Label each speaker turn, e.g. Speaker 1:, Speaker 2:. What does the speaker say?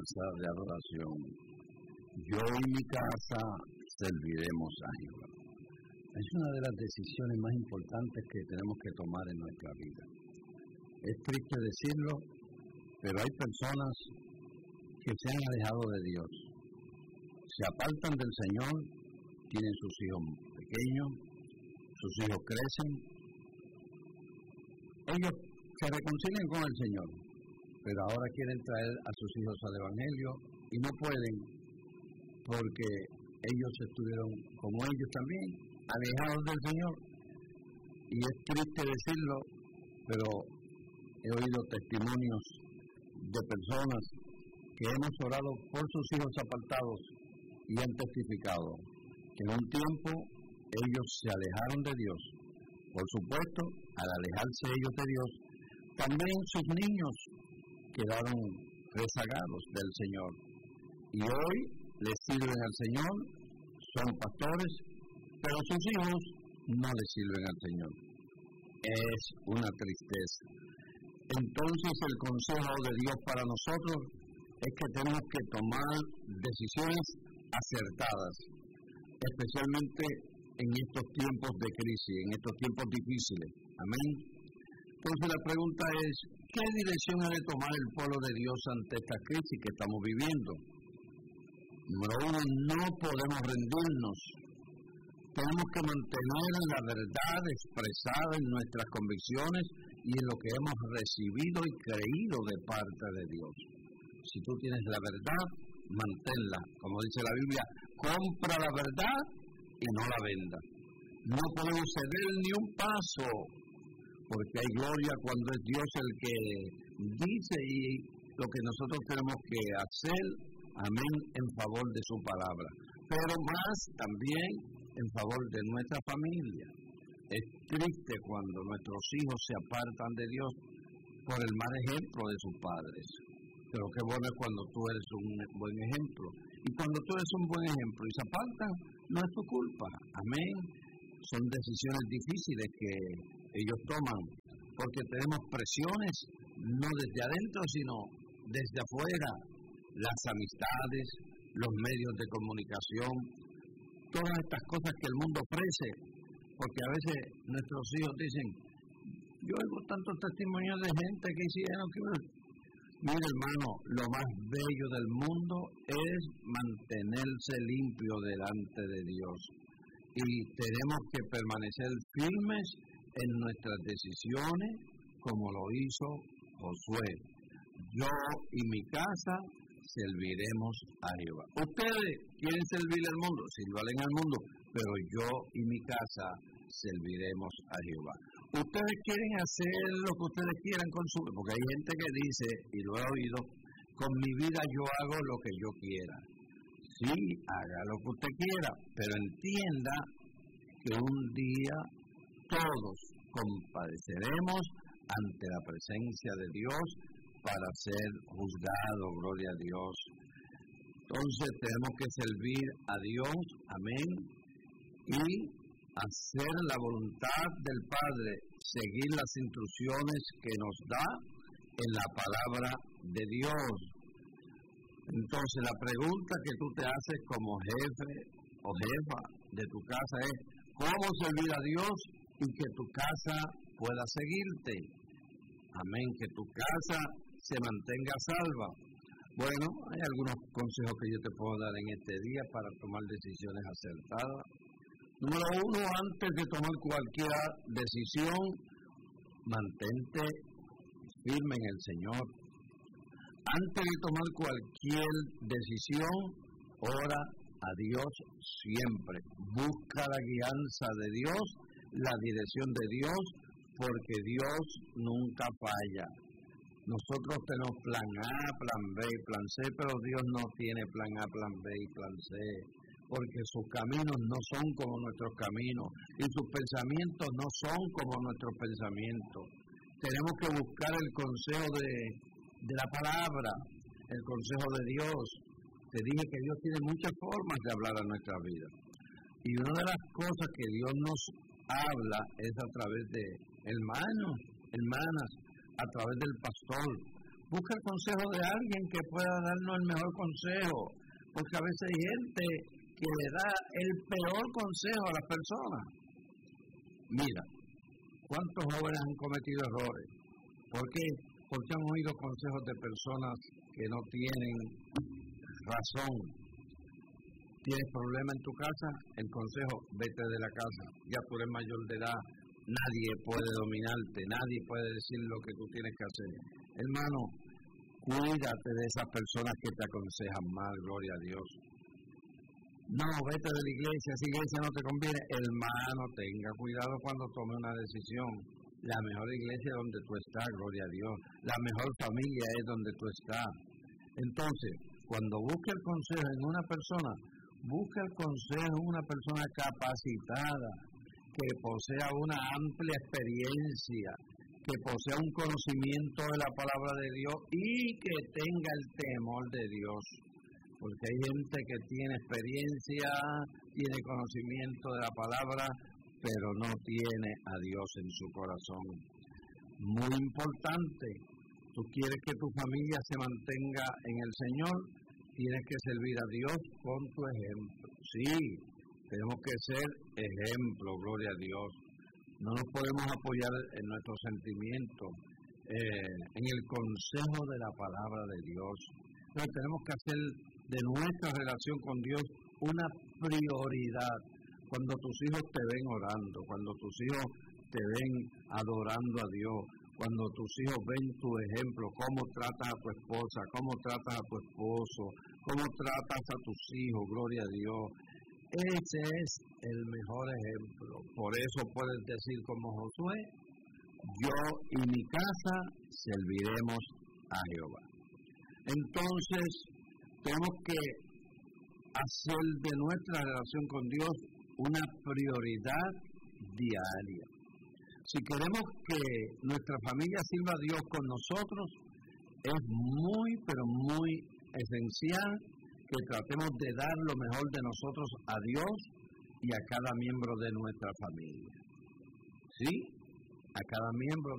Speaker 1: casa de adoración. Yo y mi casa serviremos a Jehová. Es una de las decisiones más importantes que tenemos que tomar en nuestra vida. Es triste decirlo, pero hay personas que se han alejado de Dios. Se apartan del Señor, tienen sus hijos pequeños, sus hijos crecen. Ellos se reconcilian con el Señor, pero ahora quieren traer a sus hijos al Evangelio y no pueden porque ellos estuvieron, como ellos también, alejados del Señor. Y es triste decirlo, pero he oído testimonios de personas que hemos orado por sus hijos apartados y han testificado que en un tiempo ellos se alejaron de Dios. Por supuesto, al alejarse ellos de Dios, también sus niños quedaron rezagados del Señor. Y hoy les sirven al Señor, son pastores, pero sus hijos no les sirven al Señor. Es una tristeza. Entonces el consejo de Dios para nosotros es que tenemos que tomar decisiones acertadas, especialmente en estos tiempos de crisis, en estos tiempos difíciles. Amén. Entonces la pregunta es, ¿qué dirección ha de tomar el pueblo de Dios ante esta crisis que estamos viviendo? Número uno, no podemos rendirnos. Tenemos que mantener la verdad expresada en nuestras convicciones y en lo que hemos recibido y creído de parte de Dios. Si tú tienes la verdad, manténla. Como dice la Biblia, compra la verdad y no la venda. No podemos ceder ni un paso, porque hay gloria cuando es Dios el que dice y lo que nosotros tenemos que hacer, amén, en favor de su palabra. Pero más también en favor de nuestra familia. Es triste cuando nuestros hijos se apartan de Dios por el mal ejemplo de sus padres. Pero qué bueno es cuando tú eres un buen ejemplo. Y cuando tú eres un buen ejemplo y se apartan, no es tu culpa. Amén. Son decisiones difíciles que ellos toman, porque tenemos presiones, no desde adentro, sino desde afuera. Las amistades, los medios de comunicación, todas estas cosas que el mundo ofrece, porque a veces nuestros hijos dicen, yo oigo tantos testimonios de gente que hicieron que... Mira, hermano, lo más bello del mundo es mantenerse limpio delante de Dios. Y tenemos que permanecer firmes en nuestras decisiones, como lo hizo Josué. Yo y mi casa serviremos a Jehová. Ustedes quieren servir al mundo, sirvan al mundo, pero yo y mi casa serviremos a Jehová. Ustedes quieren hacer lo que ustedes quieran con su vida, porque hay gente que dice, y lo he oído, con mi vida yo hago lo que yo quiera. Sí, haga lo que usted quiera, pero entienda que un día todos compadeceremos ante la presencia de Dios para ser juzgados, gloria a Dios. Entonces tenemos que servir a Dios, amén, y hacer la voluntad del Padre, seguir las instrucciones que nos da en la palabra de Dios. Entonces la pregunta que tú te haces como jefe o jefa de tu casa es, ¿cómo servir a Dios y que tu casa pueda seguirte? Amén, que tu casa se mantenga salva. Bueno, hay algunos consejos que yo te puedo dar en este día para tomar decisiones acertadas. Número uno, antes de tomar cualquier decisión, mantente firme en el Señor. Antes de tomar cualquier decisión, ora a Dios siempre. Busca la guianza de Dios, la dirección de Dios, porque Dios nunca falla. Nosotros tenemos plan A, plan B y plan C, pero Dios no tiene plan A, plan B y plan C, porque sus caminos no son como nuestros caminos y sus pensamientos no son como nuestros pensamientos. Tenemos que buscar el consejo de la palabra, el consejo de Dios. Te dije que Dios tiene muchas formas de hablar a nuestra vida. Y una de las cosas que Dios nos habla es a través de hermanos, hermanas, a través del pastor, Busca el consejo de alguien que pueda darnos el mejor consejo, porque a veces hay gente que le da el peor consejo a las personas. Mira, ¿cuántos jóvenes han cometido errores? ¿Por qué? Porque han oído consejos de personas que no tienen razón. ¿Tienes problema en tu casa? El consejo, vete de la casa. Ya tú eres mayor de edad, nadie puede dominarte, nadie puede decir lo que tú tienes que hacer. Hermano, cuídate de esas personas que te aconsejan mal, gloria a Dios. No, vete de la iglesia, si iglesia no te conviene. Hermano, tenga cuidado cuando tome una decisión. La mejor iglesia es donde tú estás, gloria a Dios. La mejor familia es donde tú estás. Entonces, cuando busque el consejo en una persona, busca el consejo en una persona capacitada, que posea una amplia experiencia, que posea un conocimiento de la palabra de Dios y que tenga el temor de Dios. Porque hay gente que tiene experiencia, tiene conocimiento de la palabra, pero no tiene a Dios en su corazón. Muy importante, tú quieres que tu familia se mantenga en el Señor, tienes que servir a Dios con tu ejemplo. Sí, tenemos que ser ejemplo, gloria a Dios. No nos podemos apoyar en nuestros sentimientos, en el consejo de la palabra de Dios. Entonces tenemos que hacer de nuestra relación con Dios una prioridad. Cuando tus hijos te ven orando, cuando tus hijos te ven adorando a Dios, cuando tus hijos ven tu ejemplo, cómo tratas a tu esposa, cómo tratas a tu esposo, cómo tratas a tus hijos, gloria a Dios. Ese es el mejor ejemplo. Por eso puedes decir como Josué, yo y mi casa serviremos a Jehová. Entonces, tenemos que hacer de nuestra relación con Dios una prioridad diaria. Si queremos que nuestra familia sirva a Dios con nosotros, es muy, pero muy esencial que tratemos de dar lo mejor de nosotros a Dios y a cada miembro de nuestra familia. ¿Sí? A cada miembro